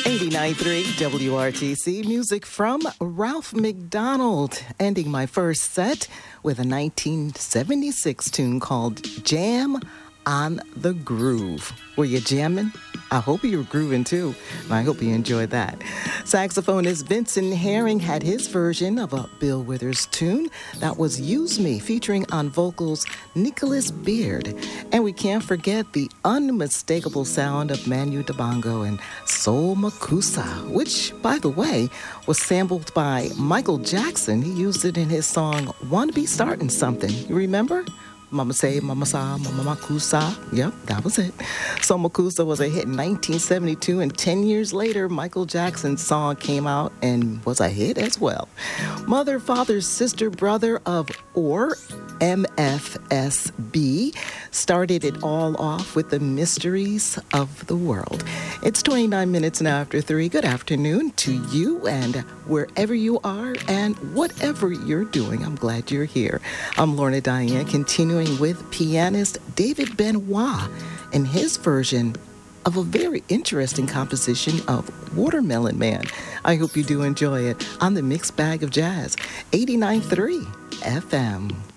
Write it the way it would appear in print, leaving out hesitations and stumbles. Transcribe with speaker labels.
Speaker 1: 89.3 WRTC, music from Ralph McDonald, ending my first set with a 1976 tune called Jam on the Groove. Were you jamming? I hope you were grooving too. I hope you enjoyed that. Saxophonist Vincent Herring had his version of a Bill Withers tune that was Use Me, featuring on vocals Nicholas Beard. And we can't forget the unmistakable sound of Manu Dibango and Soul Makusa, which, by the way, was sampled by Michael Jackson. He used it in his song Wanna Be Starting Something. You remember? Mama Say, Mama Sa, Mama Makusa. Yep, that was it. So Makusa was a hit in 1972, and 10 years later, Michael Jackson's song came out and was a hit as well. Mother, Father, Sister, Brother of Or, MFSB, started it all off with the Mysteries of the World. It's 29 minutes now after 3. Good afternoon to you and wherever you are and whatever you're doing. I'm glad you're here. I'm Lorna Diane, continuing with pianist David Benoit and his version of a very interesting composition of Watermelon Man. I hope you do enjoy it on the Mixed Bag of Jazz, 89.3 FM.